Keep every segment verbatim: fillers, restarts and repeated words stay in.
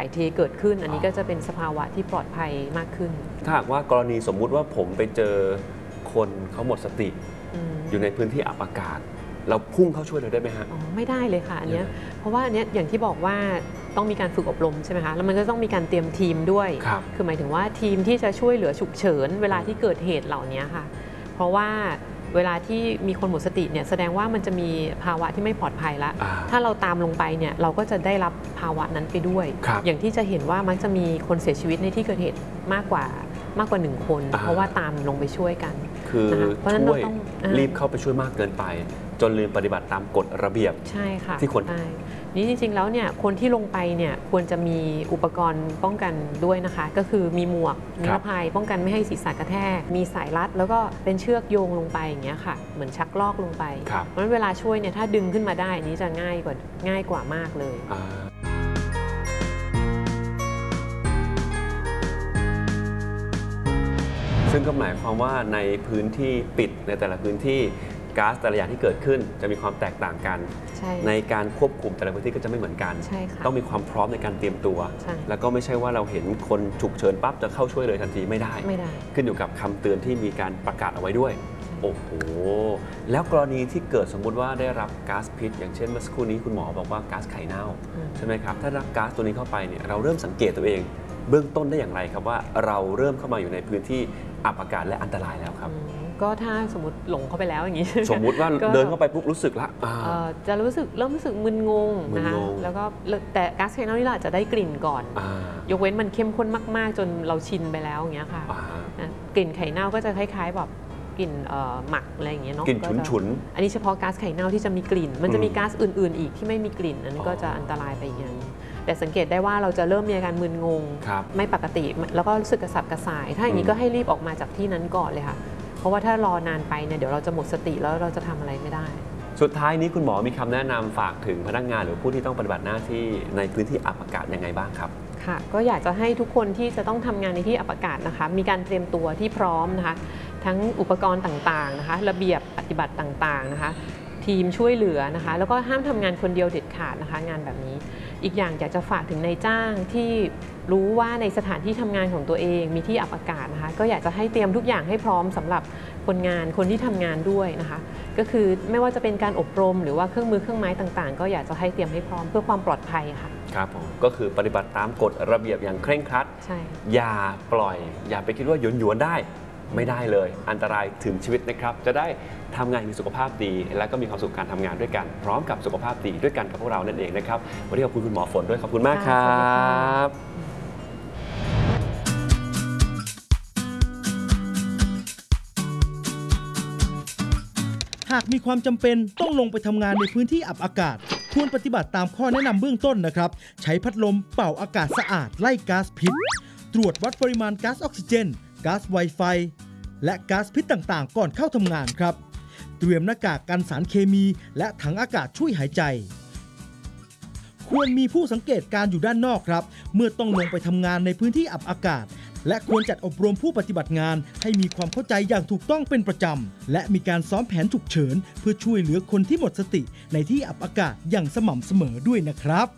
ายเทเกิดขึ้นอันนี้ก็จะเป็นสภาวะที่ปลอดภัยมากขึ้นถ้าหากว่ากรณีสมมุติว่าผมไปเจอคนเขาหมดสติอยู่ในพื้นที่อับอากาศเราพุ่งเข้าช่วยเลยได้ไหมฮะอ๋อไม่ได้เลยค่ะอันนี้เพราะว่าอันนี้อย่างที่บอกว่าต้องมีการฝึกอบรมใช่ไหมคะแล้วมันก็ต้องมีการเตรียมทีมด้วยคือหมายถึงว่าทีมที่จะช่วยเหลือฉุกเฉินเวลาที่เกิดเหตุเหล่านี้ค่ะเพราะว่าเวลาที่มีคนหมดสติเนี่ยแสดงว่ามันจะมีภาวะที่ไม่ปลอดภัยแล้วถ้าเราตามลงไปเนี่ยเราก็จะได้รับภาวะนั้นไปด้วยอย่างที่จะเห็นว่ามักจะมีคนเสียชีวิตในที่เกิดเหตุมากกว่ามากกว่าหนึ่งคนเพราะว่าตามลงไปช่วยกันคือช่วยรีบเข้าไปช่วยมากเกินไปจนลืมปฏิบัติตามกฎระเบียบใช่ค่ะที่คนนี่จริงๆแล้วเนี่ยคนที่ลงไปเนี่ยควรจะมีอุปกรณ์ป้องกันด้วยนะคะก็คือมีหมวกนิรภัยป้องกันไม่ให้ศีรษะกระแทกมีสายรัดแล้วก็เป็นเชือกโยงลงไปอย่างเงี้ยค่ะเหมือนชักลอกลงไปเพราะฉะนั้นเวลาช่วยเนี่ยถ้าดึงขึ้นมาได้นี้จะง่ายกว่าง่ายกว่ามากเลยซึ่งก็หมายความว่าในพื้นที่ปิดในแต่ละพื้นที่ก๊าซแต่ละอย่างที่เกิดขึ้นจะมีความแตกต่างกัน ใ, ในการควบคุมแต่ละพื้นที่ก็จะไม่เหมือนกันต้องมีความพร้อมในการเตรียมตัวแล้วก็ไม่ใช่ว่าเราเห็นคนฉุกเฉินปั๊บจะเข้าช่วยเลยทันทีไม่ได้ไม่ได้ขึ้นอยู่กับคำเตือนที่มีการประกาศเอาไว้ด้วยโอ้โหแล้วกรณีที่เกิดสมมุติว่าได้รับก๊าซพิษอย่างเช่นเมื่อสักครู่นี้คุณหมอบอกว่าก๊าซไข่เน่าใช่ไหมครับถ้ารับก๊าซตัวนี้เข้าไปเนี่ยเราเริ่มสังเกตตัวเองเบื้องต้นได้อย่างไรครับว่าเราเริ่มเข้ามาอยู่ในพื้นที่อับอากาศและอันตรายแล้วครับก็ถ้าสมมติหลงเข้าไปแล้วอย่างนี้สมมุติว่าเดินเข้าไปปุ๊บรู้สึกละจะรู้สึกเริ่มรู้สึกมึนงงนะคะแล้วก็แต่ก๊าซไข่เน่านี่เราจะได้กลิ่นก่อนยกเว้นมันเข้มข้นมากๆจนเราชินไปแล้วอย่างเงี้ยค่ะกลิ่นไข่เน่าก็จะคล้ายๆแบบกลิ่นหมักอะไรอย่างเงี้ยเนาะกลิ่นฉุนๆอันนี้เฉพาะก๊าซไข่เน่าที่จะมีกลิ่นมันจะมีก๊าซอื่นๆอีกที่ไม่มีกลิ่นอันนี้ก็จะอันตรายไปอย่างนั้นแต่สังเกตได้ว่าเราจะเริ่มมีอาการมึนงงไม่ปกติแล้วก็รู้สึกกระสับกระส่ายถ้าอย่างนี้ก็ให้รีบออกมาจากที่นั้นก่อนเลยค่ะเพราะว่าถ้ารอนานไปเนี่ยเดี๋ยวเราจะหมดสติแล้วเราจะทำอะไรไม่ได้สุดท้ายนี้คุณหมอมีคำแนะนำฝากถึงพนักงานหรือผู้ที่ต้องปฏิบัติหน้าที่ในพื้นที่อับอากาศยังไงบ้างครับค่ะก็อยากจะให้ทุกคนที่จะต้องทำงานในที่อับอากาศนะคะมีการเตรียมตัวที่พร้อมนะคะทั้งอุปกรณ์ต่างๆนะคะระเบียบปฏิบัติต่างๆนะคะทีมช่วยเหลือนะคะแล้วก็ห้ามทำงานคนเดียวเด็ดขาดนะคะงานแบบนี้อีกอย่างอยากจะฝากถึงนายจ้างที่รู้ว่าในสถานที่ทำงานของตัวเองมีที่อับอากาศนะคะก็อยากจะให้เตรียมทุกอย่างให้พร้อมสำหรับคนงานคนที่ทำงานด้วยนะคะก็คือไม่ว่าจะเป็นการอบรมหรือว่าเครื่องมือเครื่องไม้ต่างๆก็อยากจะให้เตรียมให้พร้อมเพื่อความปลอดภัยค่ะครับผมก็คือปฏิบัติตามกฎระเบียบอย่างเคร่งครัดใช่อย่าปล่อยอย่าไปคิดว่าหยวนหยวนได้ไม่ได้เลยอันตรายถึงชีวิตนะครับจะได้ทำงานมีสุขภาพดีและก็มีความสุขการทำงานด้วยกันพร้อมกับสุขภาพดีด้วยกันกับพวกเรานั่นเองนะครับวันนี้ขอบคุณคุณหมอฝนด้วยขอบคุณมากครับหากมีความจำเป็นต้องลงไปทำงานในพื้นที่อับอากาศควรปฏิบัติตามข้อแนะนำเบื้องต้นนะครับใช้พัดลมเป่าอากาศสะอาดไล่ก๊าซพิษตรวจวัดปริมาณก๊าซออกซิเจนก๊าซไวไฟและก๊าซพิษต่างๆก่อนเข้าทำงานครับเตรียมหน้ากากกันสารเคมีและถังอากาศช่วยหายใจควรมีผู้สังเกตการอยู่ด้านนอกครับเมื่อต้องลงไปทำงานในพื้นที่อับอากาศและควรจัดอบรมผู้ปฏิบัติงานให้มีความเข้าใจอย่างถูกต้องเป็นประจำและมีการซ้อมแผนฉุกเฉินเพื่อช่วยเหลือคนที่หมดสติในที่อับอากาศอย่างสม่ำเสมอด้วยนะครับ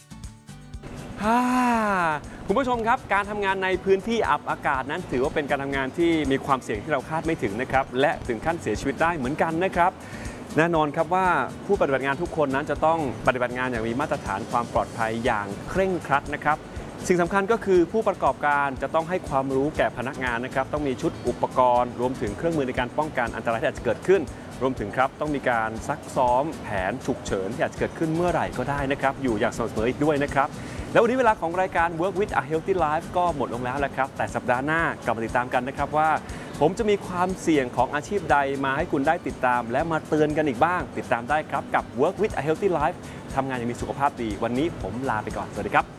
คุณผู้ชมครับการทำงานในพื้นที่อับอากาศนั้นถือว่าเป็นการทำงานที่มีความเสี่ยงที่เราคาดไม่ถึงนะครับและถึงขั้นเสียชีวิตได้เหมือนกันนะครับแน่นอนครับว่าผู้ปฏิบัติงานทุกคนนั้นจะต้องปฏิบัติงานอย่างมีมาตรฐานความปลอดภัยอย่างเคร่งครัดนะครับสิ่งสำคัญก็คือผู้ประกอบการจะต้องให้ความรู้แก่พนักงานนะครับต้องมีชุดอุปกรณ์รวมถึงเครื่องมือในการป้องกันอันตรายที่อาจจะเกิดขึ้นรวมถึงครับต้องมีการซักซ้อมแผนฉุกเฉินที่อาจจะเกิดขึ้นเมื่อไหร่ก็ได้นะครับอยู่อย่างสม่ำเสมออีกด้วยนะครับแล้ววันนี้เวลาของรายการ Work with a Healthy Life ก็หมดลงแล้วแหละครับแต่สัปดาห์หน้ากลับมาติดตามกันนะครับว่าผมจะมีความเสี่ยงของอาชีพใดมาให้คุณได้ติดตามและมาเตือนกันอีกบ้างติดตามได้ครับกับ Work with a Healthy Life ทำงานอย่างมีสุขภาพดีวันนี้ผมลาไปก่อนสวัสดีครับ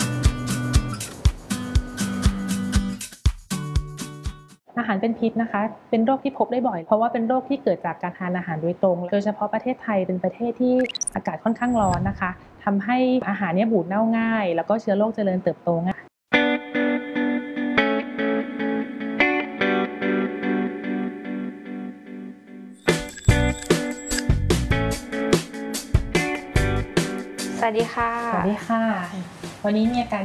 อาหารเป็นพิษนะคะเป็นโรคที่พบได้บ่อยเพราะว่าเป็นโรคที่เกิดจากการทานอาหารโดยตรงโดยเฉพาะประเทศไทยเป็นประเทศที่อากาศค่อนข้างร้อนนะคะทำให้อาหารเนี่ยบูดเน่าง่ายแล้วก็เชื้อโรคเจริญเติบโตง่ายสวัสดีค่ะสวัสดีค่ะวันนี้มีอาการ